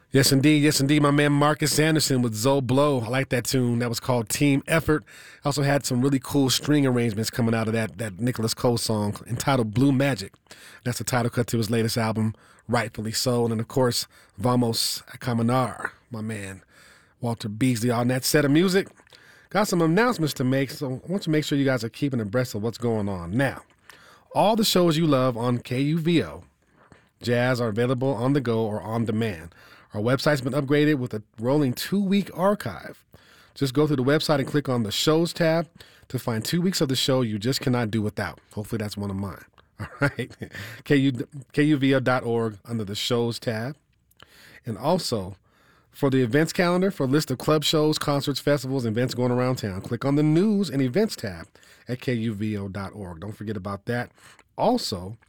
Yes, indeed. Yes, indeed. My man Marcus Anderson with Zoe Blow. I like that tune. That was called Team Effort. Also had some really cool string arrangements coming out of that Nicholas Cole song entitled Blue Magic. That's the title cut to his latest album, Rightfully So. And then, of course, Vamos a Caminar, my man Walter Beasley on that set of music. Got some announcements to make, so I want to make sure you guys are keeping abreast of what's going on. Now, all the shows you love on KUVO Jazz are available on the go or on demand. Our website's been upgraded with a rolling 2-week archive. Just go to the website and click on the Shows tab to find 2 weeks of the show you just cannot do without. Hopefully that's one of mine. All right. KUVO.org under the Shows tab. And also, for the events calendar, for a list of club shows, concerts, festivals, and events going around town, click on the News and Events tab at KUVO.org. Don't forget about that. Also,